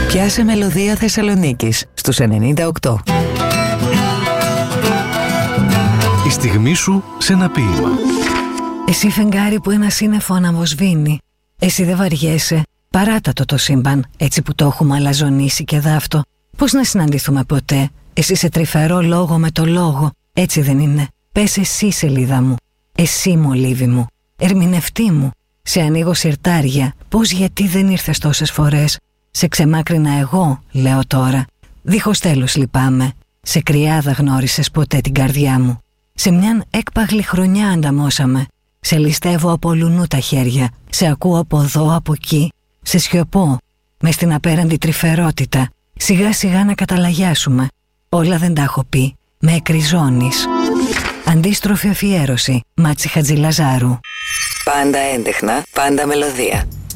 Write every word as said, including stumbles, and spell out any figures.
Πιάσε μελωδία Θεσσαλονίκης στους ενενήντα οκτώ. Η στιγμή σου σε ένα ποίημα. Εσύ φεγγάρι που ένα σύννεφο αναβοσβήνει. Εσύ δεν βαριέσαι. Παράτα το το σύμπαν, έτσι που το έχουμε αλαζονίσει και δάφτο. Πώς να συναντηθούμε ποτέ? Εσύ σε τρυφερό λόγο με το λόγο. Έτσι δεν είναι? Πες εσύ σελίδα μου. Εσύ μολύβι μου. Ερμηνευτή μου. Σε ανοίγω σιρτάρια. Πώς, γιατί δεν ήρθες τόσες φορές? Σε ξεμάκρινα εγώ, λέω τώρα. Δίχως τέλος λυπάμαι. Σε κρυάδα γνώρισες ποτέ την καρδιά μου. Σε μιαν έκπαγλη χρονιά ανταμώσαμε. Σε ληστεύω από λουνού τα χέρια. Σε ακούω από εδώ, από εκεί. Σε σιωπώ. Μες στην απέραντη τρυφερότητα. Σιγά σιγά να καταλαγιάσουμε. Όλα δεν τα έχω πει. Με εκριζώνεις. Αντίστροφη αφιέρωση. Μάτσι Χατζηλαζάρου. Πάντα έντεχνα, πάντα μελωδία.